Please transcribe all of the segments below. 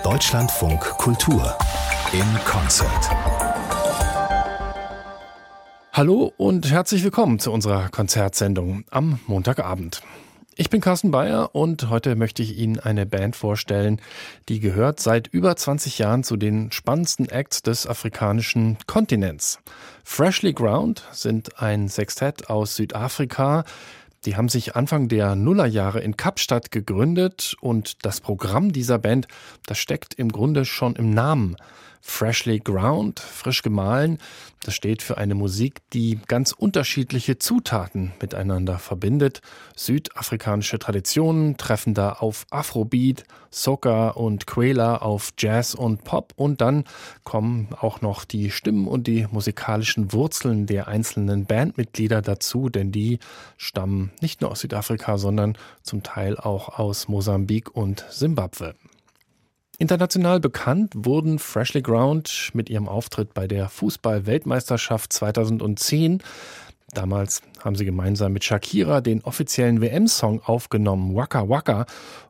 Deutschlandfunk Kultur in Konzert. Hallo und herzlich willkommen zu unserer Konzertsendung am Montagabend. Ich bin Carsten Beyer und heute möchte ich Ihnen eine Band vorstellen, die gehört seit über 20 Jahren zu den spannendsten Acts des afrikanischen Kontinents. Freshly Ground sind ein Sextett aus Südafrika. Die haben sich Anfang der Nullerjahre in Kapstadt gegründet und das Programm dieser Band, das steckt im Grunde schon im Namen. Freshly Ground, frisch gemahlen, das steht für eine Musik, die ganz unterschiedliche Zutaten miteinander verbindet. Südafrikanische Traditionen treffen da auf Afrobeat, Soca und Kwela, auf Jazz und Pop und dann kommen auch noch die Stimmen und die musikalischen Wurzeln der einzelnen Bandmitglieder dazu, denn die stammen nicht nur aus Südafrika, sondern zum Teil auch aus Mosambik und Simbabwe. International bekannt wurden Freshly Ground mit ihrem Auftritt bei der Fußball-Weltmeisterschaft 2010. Damals haben sie gemeinsam mit Shakira den offiziellen WM-Song aufgenommen, Waka Waka,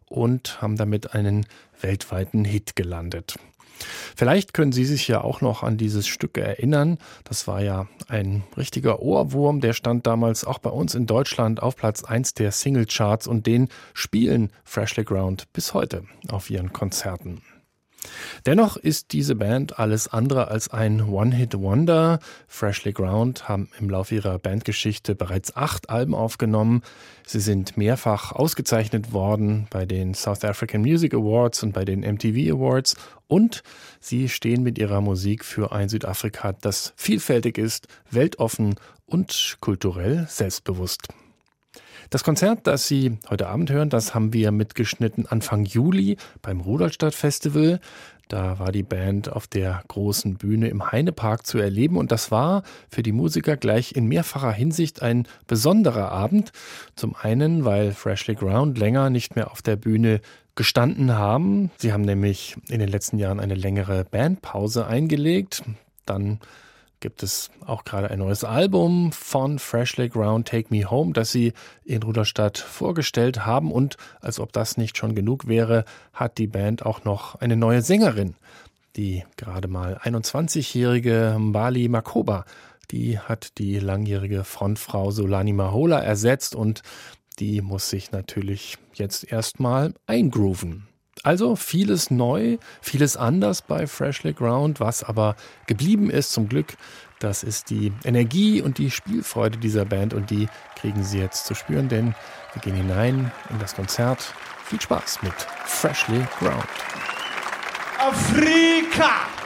und haben damit einen weltweiten Hit gelandet. Vielleicht können Sie sich ja auch noch an dieses Stück erinnern. Das war ja ein richtiger Ohrwurm. Der stand damals auch bei uns in Deutschland auf Platz 1 der Singlecharts und den spielen Freshly Ground bis heute auf ihren Konzerten. Dennoch ist diese Band alles andere als ein One-Hit-Wonder. Freshly Ground haben im Laufe ihrer Bandgeschichte bereits 8 Alben aufgenommen. Sie sind mehrfach ausgezeichnet worden bei den South African Music Awards und bei den MTV Awards. Und sie stehen mit ihrer Musik für ein Südafrika, das vielfältig ist, weltoffen und kulturell selbstbewusst. Das Konzert, das Sie heute Abend hören, das haben wir mitgeschnitten Anfang Juli beim Rudolstadt Festival. Da war die Band auf der großen Bühne im Heinepark zu erleben und das war für die Musiker gleich in mehrfacher Hinsicht ein besonderer Abend. Zum einen, weil Freshly Ground länger nicht mehr auf der Bühne gestanden haben. Sie haben nämlich in den letzten Jahren eine längere Bandpause eingelegt. Dann gibt es auch gerade ein neues Album von Freshly Ground, Take Me Home, das sie in Rudolstadt vorgestellt haben. Und als ob das nicht schon genug wäre, hat die Band auch noch eine neue Sängerin. Die gerade mal 21-jährige Mbali Makhoba, die hat die langjährige Frontfrau Solani Mahola ersetzt und die muss sich natürlich jetzt erstmal eingrooven. Also vieles neu, vieles anders bei Freshly Ground, was aber geblieben ist zum Glück, das ist die Energie und die Spielfreude dieser Band und die kriegen Sie jetzt zu spüren, denn wir gehen hinein in das Konzert. Viel Spaß mit Freshly Ground. Afrika!